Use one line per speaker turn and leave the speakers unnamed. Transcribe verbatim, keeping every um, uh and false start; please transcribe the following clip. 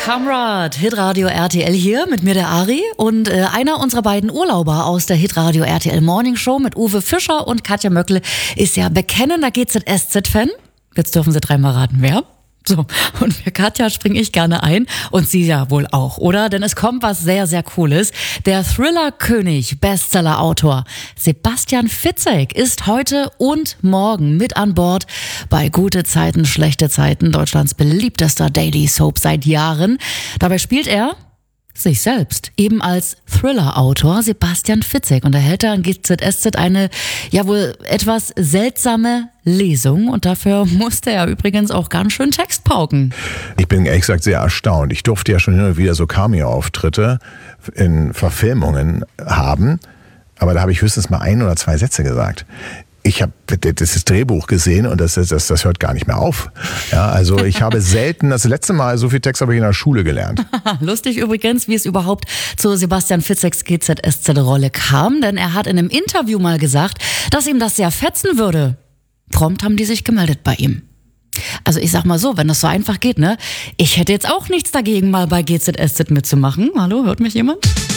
Kamrad, Hitradio R T L hier, mit mir der Ari und äh, einer unserer beiden Urlauber aus der Hitradio R T L Morning Show mit Uwe Fischer und Katja Möckle ist ja bekennender G Z S Z-Fan. Jetzt dürfen Sie dreimal raten, wer? So, und für Katja springe ich gerne ein und sie ja wohl auch, oder? Denn es kommt was sehr, sehr Cooles. Der Thriller-König, Bestseller-Autor Sebastian Fitzek ist heute und morgen mit an Bord bei Gute Zeiten, Schlechte Zeiten, Deutschlands beliebtester Daily Soap seit Jahren. Dabei spielt er sich selbst, eben als Thriller-Autor Sebastian Fitzek, und erhält er an G Z S Z eine, ja wohl etwas seltsame Lesung, und dafür musste er übrigens auch ganz schön Text pauken.
Ich bin ehrlich gesagt sehr erstaunt. Ich durfte ja schon hin und wieder so Cameo-Auftritte in Verfilmungen haben, aber da habe ich höchstens mal ein oder zwei Sätze gesagt. Ich habe das Drehbuch gesehen und das, das, das hört gar nicht mehr auf. Ja, also ich habe selten, das letzte Mal, so viel Text habe ich in der Schule gelernt.
Lustig übrigens, wie es überhaupt zu Sebastian Fitzeks G Z S Z-Rolle kam, denn er hat in einem Interview mal gesagt, dass ihm das sehr fetzen würde. Prompt haben die sich gemeldet bei ihm. Also ich sag mal so, wenn das so einfach geht, ne? Ich hätte jetzt auch nichts dagegen, mal bei G Z S Z mitzumachen. Hallo, hört mich jemand?